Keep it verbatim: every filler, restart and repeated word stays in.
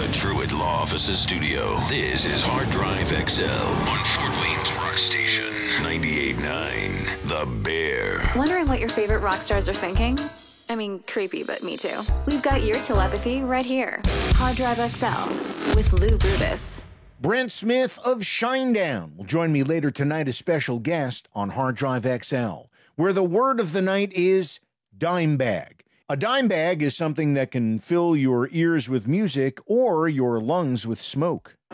the Truett Law Offices studio, this is Hard Drive X L on Fort Wayne's Rock Station, ninety-eight point nine, The Bear. Wondering what your favorite rock stars are thinking? I mean, creepy, but me too. We've got your telepathy right here. Hard Drive X L with Lou Brutus. Brent Smith of Shinedown will join me later tonight as special guest on Hard Drive X L, where the word of the night is dime bag. A dime bag is something that can fill your ears with music or your lungs with smoke.